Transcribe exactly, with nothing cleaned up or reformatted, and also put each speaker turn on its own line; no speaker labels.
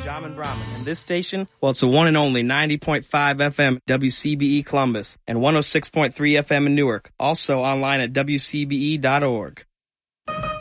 Jamin Brahman, and this station, well, it's a one and only ninety point five F M W C B E Columbus and one oh six point three F M in Newark. Also online at W C B E dot org.